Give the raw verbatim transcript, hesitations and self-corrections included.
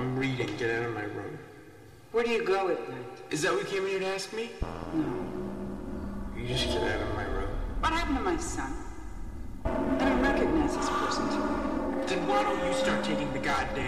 I'm reading. Get out of my room. Where do you go at night? Is that what you came here to ask me? No. You just get out of my room. What happened to my son? I don't recognize this person. Then why don't you start taking the goddamn